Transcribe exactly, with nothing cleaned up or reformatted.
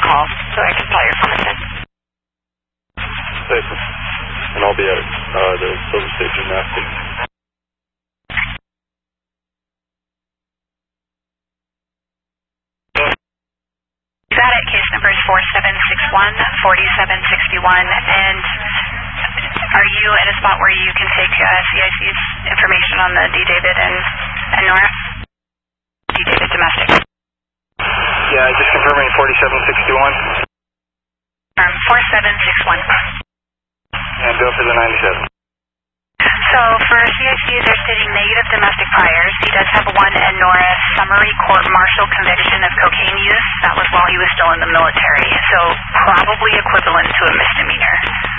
call so I can file your comments in. Thanks. And I'll be at uh, the Silver State Gymnastics. Got it. Case number is four seven six one, four seven six one. And are you in a spot where you can take uh, C I C's information on the D. David and, and Nora? D. David domestic. Yeah, just confirming forty-seven sixty-one. Um, four seven six one. And go for the ninety-seven. So for C I C, they're stating negative domestic priors. He does have a one and Nora summary court-martial conviction of cocaine use. That was while he was still in the military, so probably equivalent to a misdemeanor.